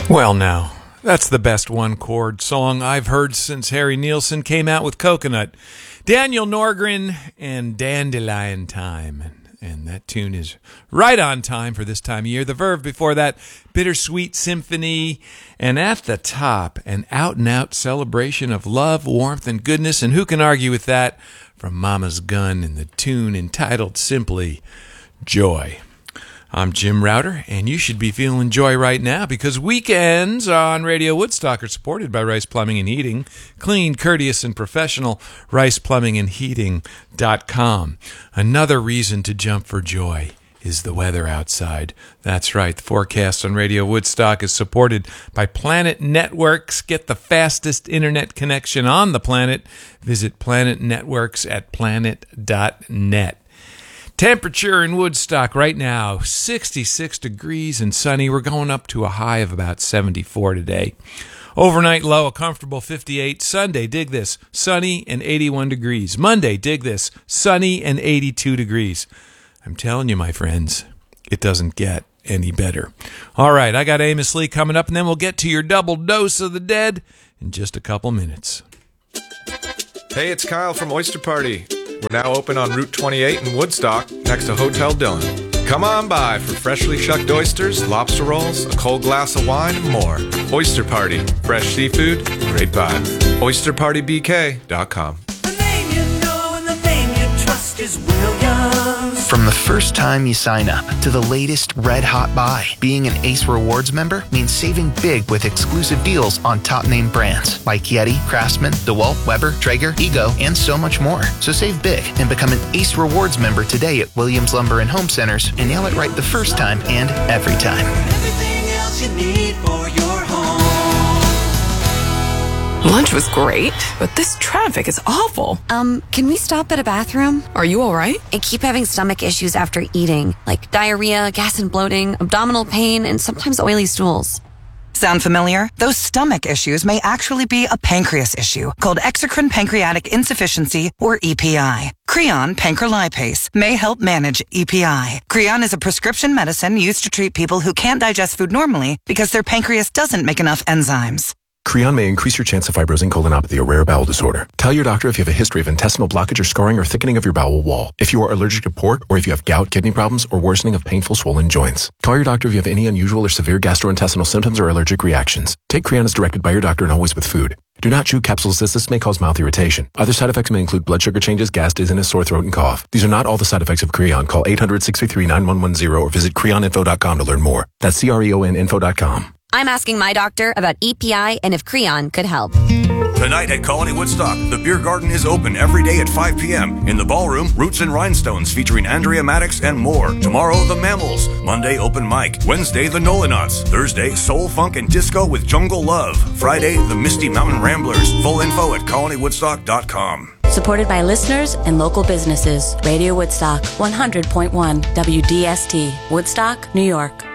Well, now, that's the best one-chord song I've heard since Harry Nilsson came out with Coconut. Daniel Norgren and Dandelion Time. And that tune is right on time for this time of year. The Verve before that, Bittersweet Symphony. And at the top, an out-and-out celebration of love, warmth, and goodness. And who can argue with that? From Mama's Gun and the tune entitled simply Joy. I'm Jim Router, and you should be feeling joy right now because weekends on Radio Woodstock are supported by Rice Plumbing and Heating. Clean, courteous, and professional, riceplumbingandheating.com. Another reason to jump for joy is the weather outside. That's right, the forecast on Radio Woodstock is supported by Planet Networks. Get the fastest internet connection on the planet. Visit Planet Networks at planet.net. Temperature in Woodstock right now, 66 degrees and sunny. We're going up to a high of about 74 today. Overnight low, a comfortable 58. Sunday, dig this, sunny and 81 degrees. Monday, dig this, sunny and 82 degrees. I'm telling you, my friends, it doesn't get any better. All right, I got Amos Lee coming up, and then we'll get to your double dose of the dead in just a couple minutes. Hey, it's Kyle from Oyster Party. We're now open on Route 28 in Woodstock, next to Hotel Dillon. Come on by for freshly shucked oysters, lobster rolls, a cold glass of wine, and more. Oyster Party. Fresh seafood, great vibes. OysterPartyBK.com. The name you know and the name you trust is Williams. From the first time you sign up to the latest red-hot buy, being an Ace Rewards member means saving big with exclusive deals on top-name brands like Yeti, Craftsman, DeWalt, Weber, Traeger, Ego, and so much more. So save big and become an Ace Rewards member today at Williams Lumber and Home Centers and nail it right the first time and every time. Everything else you need for your home. Lunch was great, but this traffic is awful. Can we stop at a bathroom? Are you all right? I keep having stomach issues after eating, like diarrhea, gas and bloating, abdominal pain, and sometimes oily stools. Sound familiar? Those stomach issues may actually be a pancreas issue called exocrine pancreatic insufficiency, or EPI. Creon pancrelipase may help manage EPI. Creon is a prescription medicine used to treat people who can't digest food normally because their pancreas doesn't make enough enzymes. Creon may increase your chance of fibrosing colonopathy, a rare bowel disorder. Tell your doctor if you have a history of intestinal blockage or scarring or thickening of your bowel wall, if you are allergic to pork, or if you have gout, kidney problems, or worsening of painful swollen joints. Call your doctor if you have any unusual or severe gastrointestinal symptoms or allergic reactions. Take Creon as directed by your doctor and always with food. Do not chew capsules as this may cause mouth irritation. Other side effects may include blood sugar changes, gas, dizziness, sore throat, and cough. These are not all the side effects of Creon. Call 800-633-9110 or visit creoninfo.com to learn more. That's CREONinfo.com. I'm asking my doctor about EPI and if Creon could help. Tonight at Colony Woodstock, the beer garden is open every day at 5 p.m. In the ballroom, Roots and Rhinestones featuring Andrea Maddox and more. Tomorrow, The Mammals. Monday, open mic. Wednesday, The Nolanauts. Thursday, Soul, Funk, and Disco with Jungle Love. Friday, The Misty Mountain Ramblers. Full info at colonywoodstock.com. Supported by listeners and local businesses. Radio Woodstock, 100.1 WDST, Woodstock, New York.